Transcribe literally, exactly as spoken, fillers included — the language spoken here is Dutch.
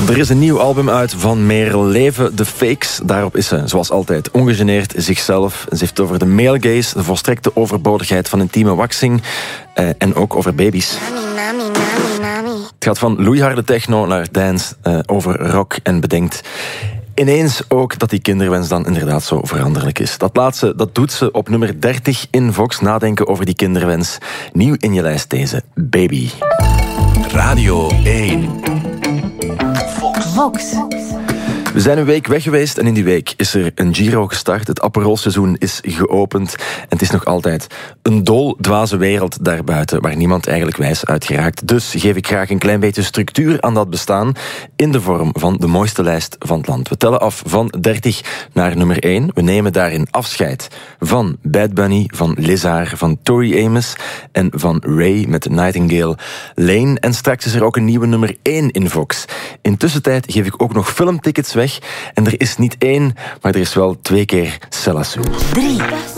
Er is een nieuw album uit van Merel Leven, The Fakes. Daarop is ze, zoals altijd, ongegeneerd zichzelf. Ze heeft het over de male gaze, de volstrekte overbodigheid van intieme waxing eh, en ook over baby's. Het gaat van loeiharde techno naar dance, eh, over rock en bedenkt ineens ook dat die kinderwens dan inderdaad zo veranderlijk is. Dat laatste, dat doet ze op nummer dertig in Vox. Nadenken over die kinderwens. Nieuw in je lijst deze, Baby. Radio één. Vox. We zijn een week weg geweest en in die week is er een Giro gestart. Het Aperol-seizoen is geopend en het is nog altijd een doldwaze wereld daarbuiten waar niemand eigenlijk wijs uit geraakt. Dus geef ik graag een klein beetje structuur aan dat bestaan in de vorm van de mooiste lijst van het land. We tellen af van dertig naar nummer één. We nemen daarin afscheid van Bad Bunny, van Lizar, van Tori Amos en van Ray met Nightingale Lane. En straks is er ook een nieuwe nummer één in Vox. Intussen geef ik ook nog filmtickets weg. En er is niet één, maar er is wel twee keer Cella Sue. drie.